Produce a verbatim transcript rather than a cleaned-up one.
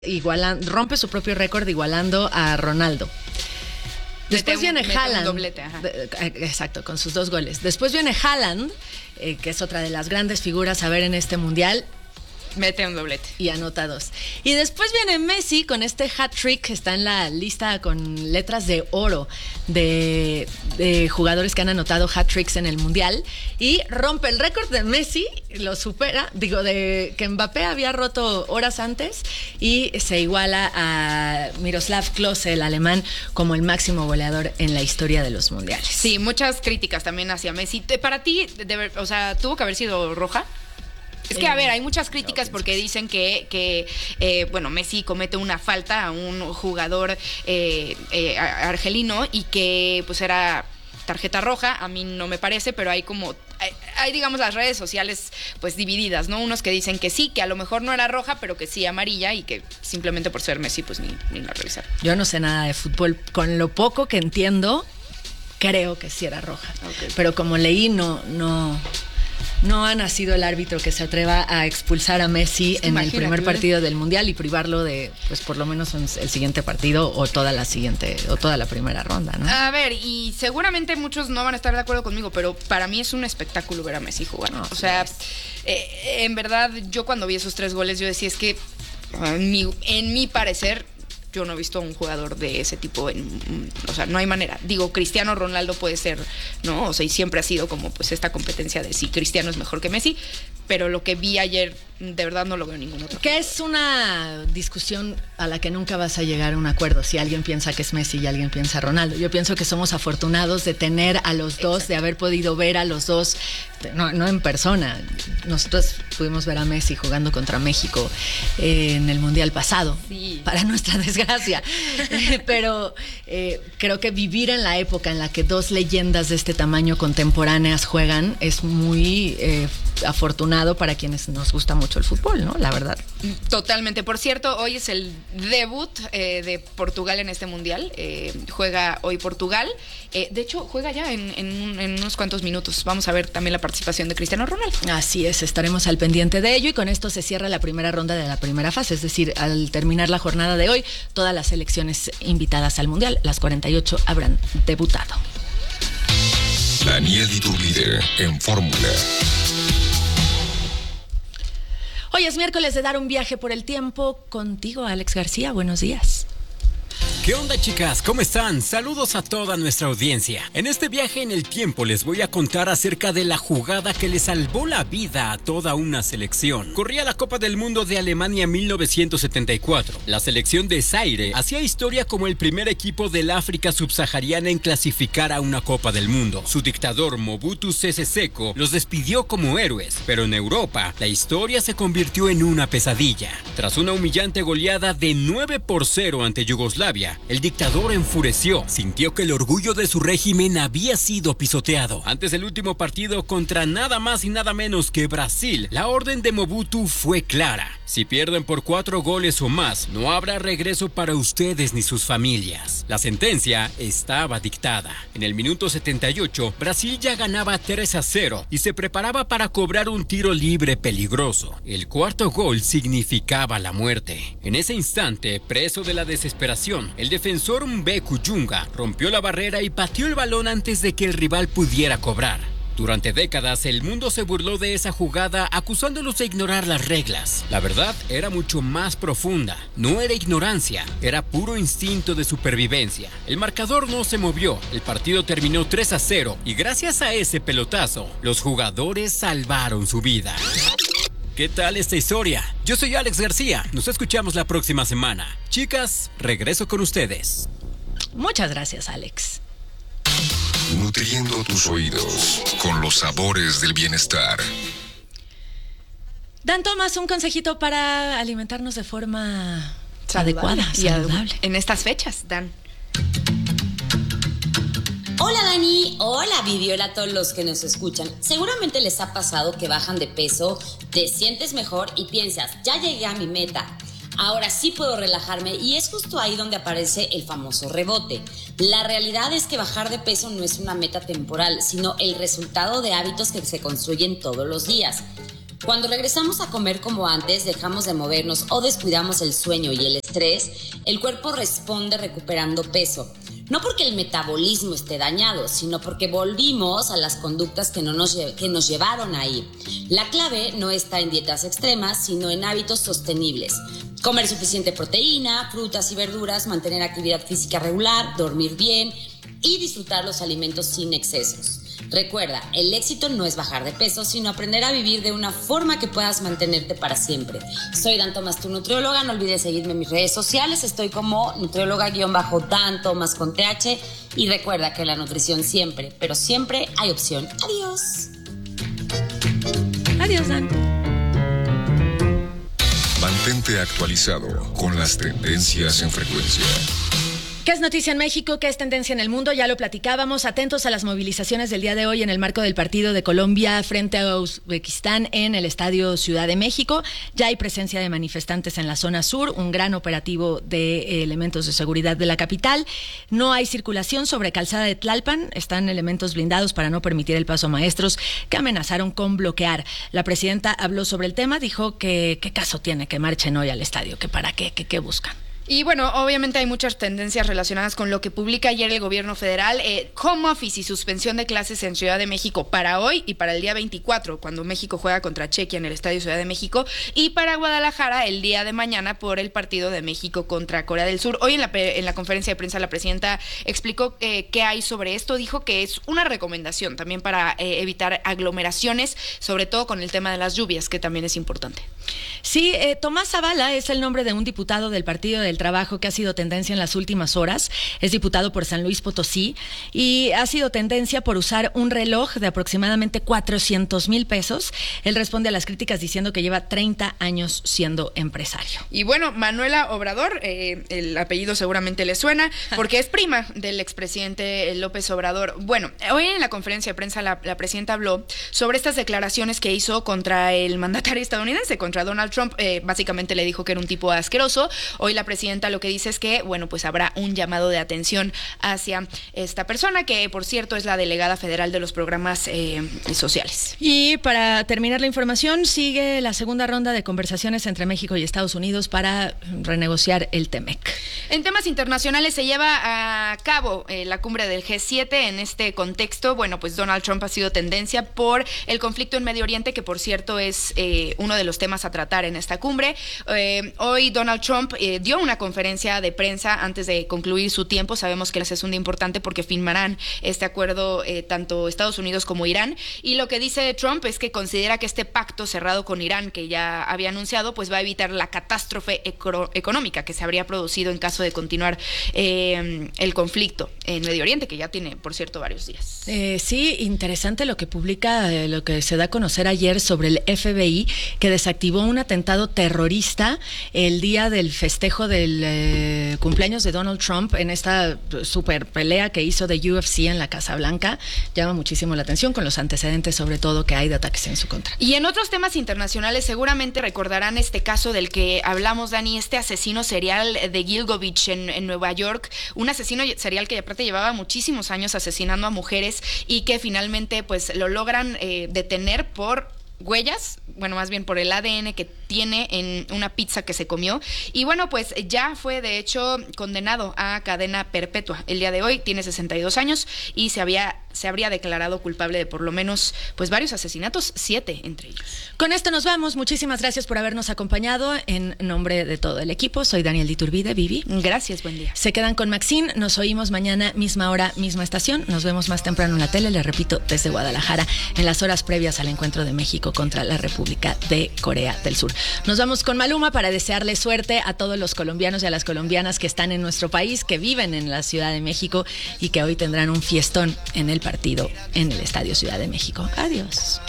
igualan, rompe su propio récord igualando a Ronaldo. Después Mete un- viene mete un Haaland. doblete, ajá. De- exacto, con sus dos goles. Después viene Haaland, eh, que es otra de las grandes figuras a ver en este mundial, Mete un doblete. y anota dos. Y después viene Messi con este hat-trick, que está en la lista con letras de oro de, de jugadores que han anotado hat-tricks en el mundial, y rompe el récord de Messi, lo supera, digo, de que Mbappé había roto horas antes, y se iguala a Miroslav Klose, el alemán, como el máximo goleador en la historia de los mundiales. Sí, muchas críticas también hacia Messi. Te- Para ti, de ver- o sea, ¿tuvo que haber sido roja? Es que, a ver, hay muchas críticas porque dicen que, que eh, bueno, Messi comete una falta a un jugador eh, eh, a- argelino y que pues era tarjeta roja. A mí no me parece, pero hay como, hay, hay, digamos, las redes sociales pues divididas, ¿no? Unos que dicen que sí, que a lo mejor no era roja, pero que sí amarilla, y que simplemente por ser Messi pues ni, ni la revisaron. Yo no sé nada de fútbol. Con lo poco que entiendo, creo que sí era roja. Ok. Pero como leí, no, no, no ha nacido el árbitro que se atreva a expulsar a Messi Es que en el imagínate, primer ¿eh? partido del Mundial y privarlo de, pues por lo menos un- el siguiente partido o toda la siguiente, o toda la primera ronda, ¿no? A ver, y seguramente muchos no van a estar de acuerdo conmigo, pero para mí es un espectáculo ver a Messi jugar. No, o sea, sí eh, en verdad, yo cuando vi esos tres goles, yo decía, es que en mi, en mi parecer, yo no he visto a un jugador de ese tipo, en, o sea, no hay manera. Digo, Cristiano Ronaldo puede ser, ¿no? O sea, y siempre ha sido como pues esta competencia de si Cristiano es mejor que Messi, pero lo que vi ayer, de verdad no lo veo en ningún otro. Que es una discusión a la que nunca vas a llegar a un acuerdo si alguien piensa que es Messi y alguien piensa Ronaldo. Yo pienso que somos afortunados de tener a los dos, Exacto. de haber podido ver a los dos, no, no en persona. Nosotros pudimos ver a Messi jugando contra México eh, en el Mundial pasado, Sí. para nuestra desgracia. Eh, pero eh, creo que vivir en la época en la que dos leyendas de este tamaño contemporáneas juegan es muy eh, afortunado para quienes nos gusta mucho el fútbol, ¿no? La verdad. Totalmente. Por cierto, hoy es el debut eh, de Portugal en este mundial. Eh, juega hoy Portugal. Eh, de hecho, juega ya en, en, en unos cuantos minutos. Vamos a ver también la participación de Cristiano Ronaldo. Así es, estaremos al pendiente de ello, y con esto se cierra la primera ronda de la primera fase. Es decir, al terminar la jornada de hoy, todas las selecciones invitadas al mundial, las cuarenta y ocho, habrán debutado. Daniel Iturbide en Fórmula. Hoy es miércoles de dar un viaje por el tiempo contigo, Alex García. Buenos días. ¿Qué onda, chicas? ¿Cómo están? Saludos a toda nuestra audiencia. En este viaje en el tiempo les voy a contar acerca de la jugada que le salvó la vida a toda una selección. Corría la Copa del Mundo de Alemania mil novecientos setenta y cuatro. La selección de Zaire hacía historia como el primer equipo del África subsahariana en clasificar a una Copa del Mundo. Su dictador Mobutu Sese Seko los despidió como héroes, pero en Europa la historia se convirtió en una pesadilla. Tras una humillante goleada de nueve por cero ante Yugoslavia, el dictador enfureció, sintió que el orgullo de su régimen había sido pisoteado. Antes del último partido contra nada más y nada menos que Brasil, la orden de Mobutu fue clara: si pierden por cuatro goles o más, no habrá regreso para ustedes ni sus familias. La sentencia estaba dictada. En el minuto setenta y ocho, Brasil ya ganaba tres a cero y se preparaba para cobrar un tiro libre peligroso. El cuarto gol significaba la muerte. En ese instante, preso de la desesperación, el defensor Mbeku Junga rompió la barrera y pateó el balón antes de que el rival pudiera cobrar. Durante décadas el mundo se burló de esa jugada, acusándolos de ignorar las reglas. La verdad era mucho más profunda. No era ignorancia, era puro instinto de supervivencia. El marcador no se movió, el partido terminó tres a cero y gracias a ese pelotazo, los jugadores salvaron su vida. ¿Qué tal esta historia? Yo soy Alex García, nos escuchamos la próxima semana. Chicas, regreso con ustedes. Muchas gracias, Alex. Nutriendo tus oídos con los sabores del bienestar. Dan Tomás, un consejito para alimentarnos de forma Saludable. adecuada, Y saludable. En estas fechas, Dan. Hola Dani, hola Viviola, a todos los que nos escuchan. Seguramente les ha pasado que bajan de peso, te sientes mejor y piensas, ya llegué a mi meta, ahora sí puedo relajarme, y es justo ahí donde aparece el famoso rebote. La realidad es que bajar de peso no es una meta temporal, sino el resultado de hábitos que se construyen todos los días. Cuando regresamos a comer como antes, dejamos de movernos o descuidamos el sueño y el estrés, el cuerpo responde recuperando peso. No porque el metabolismo esté dañado, sino porque volvimos a las conductas que, no nos, que nos llevaron ahí. La clave no está en dietas extremas, sino en hábitos sostenibles. Comer suficiente proteína, frutas y verduras, mantener actividad física regular, dormir bien y disfrutar los alimentos sin excesos. Recuerda, el éxito no es bajar de peso, sino aprender a vivir de una forma que puedas mantenerte para siempre. Soy Dan Tomás, tu nutrióloga. No olvides seguirme en mis redes sociales. Estoy como nutrióloga-Dan Tomás con T H. Y recuerda que la nutrición siempre, pero siempre hay opción. Adiós. Adiós, Dan. Mantente actualizado con las tendencias en frecuencia. ¿Qué es noticia en México? ¿Qué es tendencia en el mundo? Ya lo platicábamos. Atentos a las movilizaciones del día de hoy en el marco del partido de Colombia frente a Uzbekistán en el Estadio Ciudad de México. Ya hay presencia de manifestantes en la zona sur, un gran operativo de elementos de seguridad de la capital. No hay circulación sobre Calzada de Tlalpan. Están elementos blindados para no permitir el paso a maestros que amenazaron con bloquear. La presidenta habló sobre el tema, dijo que qué caso tiene que marchen hoy al estadio, que para qué, que qué buscan. Y bueno, obviamente hay muchas tendencias relacionadas con lo que publica ayer el gobierno federal. Eh, home office y suspensión de clases en Ciudad de México para hoy y para el día veinticuatro, cuando México juega contra Chequia en el Estadio Ciudad de México, y para Guadalajara el día de mañana por el partido de México contra Corea del Sur. Hoy en la, en la conferencia de prensa la presidenta explicó eh, qué hay sobre esto. Dijo que es una recomendación también para eh, evitar aglomeraciones, sobre todo con el tema de las lluvias, que también es importante. Sí, eh, Tomás Zavala es el nombre de un diputado del Partido del Trabajo que ha sido tendencia en las últimas horas. Es diputado por San Luis Potosí y ha sido tendencia por usar un reloj de aproximadamente cuatrocientos mil pesos. Él responde a las críticas diciendo que lleva treinta años siendo empresario. Y bueno, Manuela Obrador, eh, el apellido seguramente le suena, porque es prima del expresidente López Obrador. Bueno, hoy en la conferencia de prensa la, la presidenta habló sobre estas declaraciones que hizo contra el mandatario estadounidense, contra Donald Trump. Eh, básicamente le dijo que era un tipo asqueroso. Hoy la presidenta lo que dice es que, bueno, pues habrá un llamado de atención hacia esta persona, que por cierto es la delegada federal de los programas eh, sociales. Y para terminar la información, sigue la segunda ronda de conversaciones entre México y Estados Unidos para renegociar el TEMEC. En temas internacionales se lleva a cabo eh, la cumbre del G siete. En este contexto, bueno, pues Donald Trump ha sido tendencia por el conflicto en Medio Oriente, que por cierto es eh, uno de los temas a tratar en esta cumbre. Eh, hoy Donald Trump eh, dio una conferencia de prensa antes de concluir su tiempo. Sabemos que es un día importante porque firmarán este acuerdo eh, tanto Estados Unidos como Irán, y lo que dice Trump es que considera que este pacto cerrado con Irán, que ya había anunciado, pues va a evitar la catástrofe eco- económica que se habría producido en caso de continuar eh, el conflicto en Medio Oriente, que ya tiene, por cierto, varios días. Eh, sí, interesante lo que publica, eh, lo que se da a conocer ayer sobre el F B I, que desactivó un atentado terrorista el día del festejo del eh, cumpleaños de Donald Trump en esta super pelea que hizo de U F C en la Casa Blanca. Llama muchísimo la atención con los antecedentes, sobre todo, que hay de ataques en su contra. Y en otros temas internacionales, seguramente recordarán este caso del que hablamos, Dani, este asesino serial de Gilgovich en, en Nueva York, un asesino serial que aparte llevaba muchísimos años asesinando a mujeres y que finalmente pues lo logran eh, detener por huellas, bueno, más bien por el A D N que tiene en una pizza que se comió. Y bueno, pues ya fue de hecho condenado a cadena perpetua. El día de hoy tiene sesenta y dos años y se había se habría declarado culpable de por lo menos pues varios asesinatos, siete entre ellos. Con esto nos vamos. Muchísimas gracias por habernos acompañado. En nombre de todo el equipo, soy Daniel Diturbide, Vivi. Gracias, buen día. Se quedan con Maxine. Nos oímos mañana, misma hora, misma estación. Nos vemos más temprano en la tele, les repito, desde Guadalajara, en las horas previas al encuentro de México contra la República de Corea del Sur. Nos vamos con Maluma para desearle suerte a todos los colombianos y a las colombianas que están en nuestro país, que viven en la Ciudad de México y que hoy tendrán un fiestón en el partido en el Estadio Ciudad de México. Adiós.